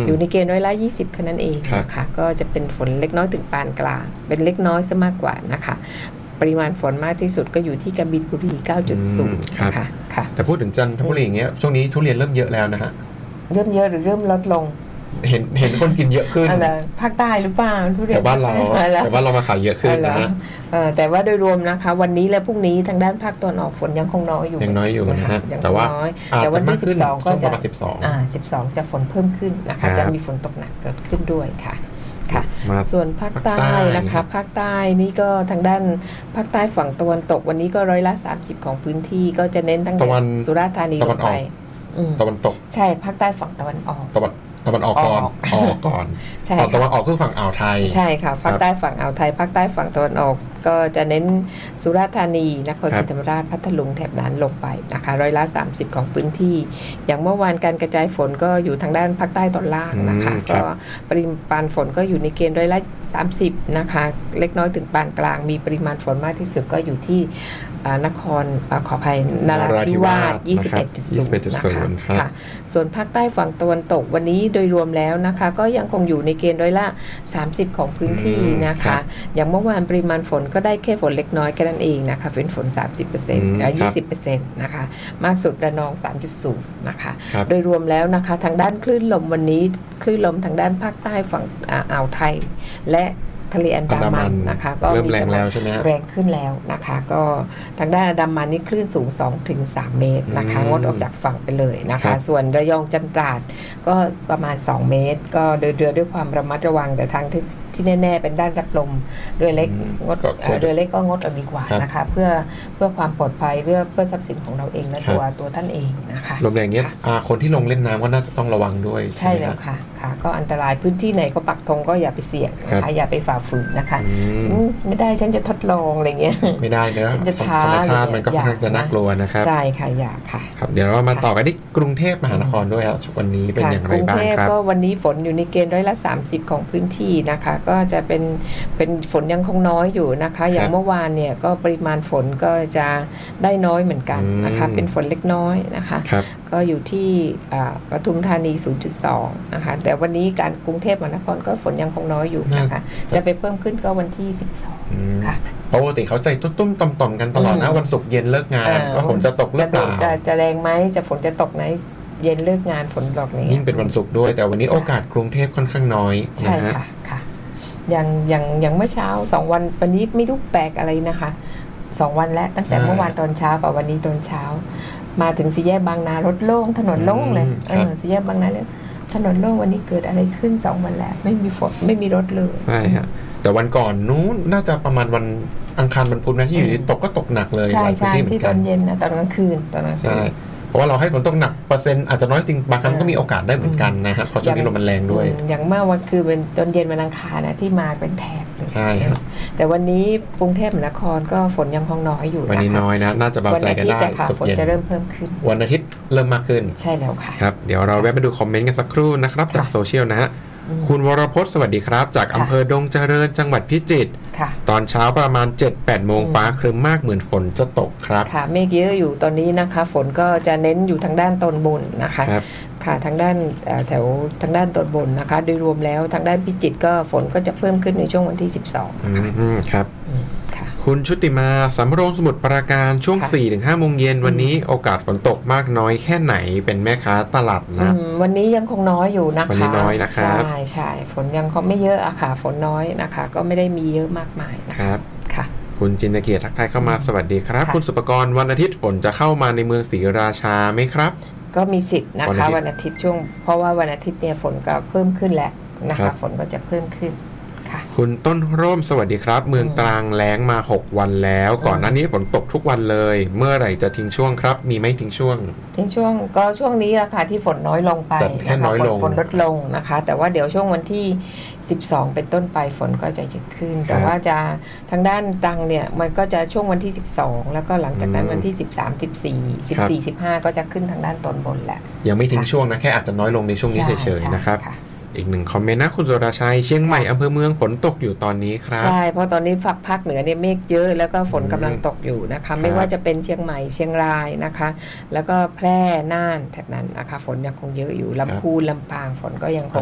อยู่ในเกณฑ์20%แค่นั้นเองนะคะก็จะเป็นฝนเล็กน้อยถึงปานกลางเป็นเล็กน้อยซะมากกว่านะคะปริมาณฝนมากที่สุดก็อยู่ที่กบินบุรี 9.0 นะคะค่ะแต่พูดถึงจันทบุรีอย่างเงี้ยช่วงนี้ทุเรียนเริ่มเยอะแล้วนะฮะเริ่มเยอะหรือเริ่มลดลงเห็นคนกินเยอะขึ้นภาคใต้หรือเปล่าทุเรียนแต่บ้านเรามาขายเยอะขึ้นนะแต่ว่าโดยรวมนะคะวันนี้และพรุ่งนี้ทางด้านภาคตะวันออกฝนยังคงน้อยอยู่ยังน้อยอยู่นะฮะแต่ว่าวันที่12ก็จะ 12 จะฝนเพิ่มขึ้นนะคะจะมีฝนตกหนักเกิดขึ้นด้วยค่ะส่วนภาคใต้นะคะภาคใต้นี่ก็ทางด้านภาคใต้ฝั่งตะวันตกวันนี้ก็30%ของพื้นที่ก็จะเน้นตั้งแต่สุราษฎร์ธานีลงไปตะวันตกใช่ภาคใต้ฝั่งตะวันออกตะวันออกก่อนใช่ตะวันออกคือฝั่งอ่าวไทยใช่ค่ะภาคใต้ฝั่งอ่าวไทยภาคใต้ฝั่งตะวันออกก็จะเน้นสุราษฎร์ธานีนครศรีธรรมราชพัทลุงแถบนั้นลงไปนะคะ30%ของพื้นที่อย่างเมื่อวานการกระจายฝนก็อยู่ทางด้านภาคใต้ตอนล่างนะคะก็ปริมาณฝนก็อยู่ในเกณฑ์30%นะคะเล็กน้อยถึงปานกลางมีปริมาณฝนมากที่สุดก็อยู่ที่นครขออภัยนราธิวาส 21.0 นะคะส่วนภาคใต้ฝั่งตะวันตกวันนี้โดยรวมแล้วนะคะก็ยังคงอยู่ในเกณฑ์30%ของพื้นที่นะคะอย่างเมื่อวานปริมาณฝนก็ได้แค่ฝนเล็กน้อยแค่นั้นเองนะคะเป็นฝน 30% 20% นะคะมากสุดระนอง 3.0 นะคะโดยรวมแล้วนะคะทางด้านคลื่นลมวันนี้คลื่นลมทางด้านภาคใต้ฝั่งอ่าวไทยและทะเลอันดามันนะคะก็เริ่มแรงแล้วใช่ไหมแรงขึ้นแล้วนะคะก็ทางด้านอันดามันนี่คลื่นสูง 2-3 เมตรนะคะงดออกจากฝั่งไปเลยนะคะส่วนระยองจันทร์ตราดก็ประมาณ2เมตรก็เดินเรือด้วยความระมัดระวังแต่ทางที่แน่ๆเป็นด้านรับลมเรือเล็กเรือเล็กก็งดออกดีกว่านะคะเพื่อความปลอดภัยเพื่อทรัพย์สินของเราเองและตัวท่านเองนะคะลมแรงเนี้ยคนที่ลงเล่นน้ำก็น่าจะต้องระวังด้วยใช่แล้วค่ะก็อันตรายพื้นที่ไหนก็ปักธงก็อย่าไปเสี่ยงนะคะอย่าไปฝ่าฝืนนะคะไม่ได้ฉันจะทดลองอะไรเงี้ยไม่ได้เนอะธรรมชาติมันก็ค่อนข้างจะน่ากลัวนะครับใช่ค่ะอยากค่ะครับเดี๋ยวเรามาต่อกันที่กรุงเทพมหานครด้วยครับวันนี้เป็นอย่างไรบ้างครับก็วันนี้ฝนอยู่ในเกณฑ์30%ของพื้นที่นะคะก็จะเป็นฝนยังคงน้อยอยู่นะคะอย่างเมื่อวานเนี่ยก็ปริมาณฝนก็จะได้น้อยเหมือนกันนะคะเป็นฝนเล็กน้อยนะคะก็อยู่ที่ปทุมธานี 0.2 นะคะแต่วันนี้การกรุงเทพมหานครก็ฝนยังคงน้อยอยู่นะคะจะไปเพิ่มขึ้นก็วันที่12ค่ะปกติเขาใจตุ้มๆต่อมๆกันตลอดนะวันศุกร์เย็นเลิกงานว่าฝนจะตกหรือเปล่าจะแรงไหมจะฝนจะตกไหนเย็นเลิกงานฝนตกนี้ยิ่งเป็นวันศุกร์ด้วยแต่วันนี้โอกาสกรุงเทพค่อนข้างน้อยใช่ค่ะอย่างเมื่อเช้า2วันวันนี้ไม่รู้แปลกอะไรนะคะ2วันแล้วตั้งแต่เมื่อวานตอนเช้ากับวันนี้ตอนเช้ามาถึงสี่แยกบางนารถโล่งถนนโล่งเลยสี่แยกบางนาเลยถนนโล่งวันนี้เกิดอะไรขึ้น2วันแล้วไม่มีฝนไม่มีรถเลยใช่ฮะแต่วันก่อนนู้นน่าจะประมาณวันอังคารวันพุธนะที่อยู่ที่ตกก็ตกหนักเลยใช่ที่ตอนเย็นนะตอนกลางคืนใช่เพราะว่าเราให้ฝนตกหนักเปอร์เซ็นต์อาจจะน้อยจริงบางครั้งก็มีโอกาสได้เหมือนกันนะครับเพราะช่วงนี้ลมมันแรงด้วยอย่างเมื่อวันคือเป็นตอนเย็นวันอังคารนะที่มาเป็นแถบเลยใช่ครับแต่วันนี้กรุงเทพมหานครก็ฝนยังคงน้อยอยู่วันนี้น้อยนะน่าจะเบาใจกันได้ฝนจะเริ่มเพิ่มขึ้นวันอาทิตย์เริ่มมากขึ้นใช่แล้วค่ะครับเดี๋ยวเราแวะไปดูคอมเมนต์กันสักครู่นะครับจากโซเชียลนะฮะคุณวรพจน์สวัสดีครับจากอำเภอดงเจริญจังหวัดพิจิตรตอนเช้าประมาณ 7-8 โมงฟ้าครึ้มมากเหมือนฝนจะตกครับค่ะเมฆเยอะอยู่ตอนนี้นะคะฝนก็จะเน้นอยู่ทางด้านตอนบนนะคะค่ะทางด้านแถวทางด้านตอนบนนะคะโดยรวมแล้วทางด้านพิจิตรก็ฝนก็จะเพิ่มขึ้นในช่วงวันที่12 ครับคุณชุติมาสำโรงสมุทรปราการช่วง 4-5 โมงเย็นวันนี้โอกาสฝนตกมากน้อยแค่ไหนเป็นแม่ค้าตลาดนะวันนี้ยังคงน้อยอยู่นะคะวันนี้น้อยนะครับใช่ฝนยังไม่เยอะอะค่ะฝนน้อยนะคะก็ไม่ได้มีเยอะมากมายนะครับค่ะคุณจินเกียรติทักทายเข้ามาสวัสดีครับคุณสุปกรณ์วันอาทิตย์ฝนจะเข้ามาในเมืองศรีราชาไหมครับก็มีสิทธิ์นะคะวันอาทิตย์ช่วงเพราะว่าวันอาทิตย์เนี่ยฝนก็เพิ่มขึ้นแล้วนะคะฝนก็จะเพิ่มขึ้นคุณต้นร่มสวัสดีครับเมืองตรังแล้งมา6วันแล้วก่อนหน้านี้ฝนตกทุกวันเลยเมื่อไหร่จะทิ้งช่วงครับมีไหมทิ้งช่วงก็ช่วงนี้ราคาที่ฝนน้อยลงไปแค่น้อยลงฝนลดลงนะคะแต่ว่าเดี๋ยวช่วงวันที่12เป็นต้นไปฝนก็จะเยอะขึ้นแต่ว่าจะทางด้านตรังเนี่ยมันก็จะช่วงวันที่12แล้วก็หลังจากนั้นวันที่13 14 15ก็จะขึ้นทางด้านตอนบนแหละยังไม่ทิ้งช่วงนะแค่อาจจะน้อยลงในช่วงนี้เฉยๆนะครับอีกหนึ่งคอมเมนต์นะคุณสุรชัยเชียงใหม่อำเภอเมืองฝนตกอยู่ตอนนี้ครับใช่เพราะตอนนี้ภาคเหนือเนี่ยเมฆเยอะแล้วก็ฝนกำลังตกอยู่นะคะไม่ว่าจะเป็นเชียงใหม่เชียงรายนะคะแล้วก็แพร่น่านแถบนั้นนะคะฝนยังคงเยอะอยู่ลำพูนลำปางฝนก็ยังคง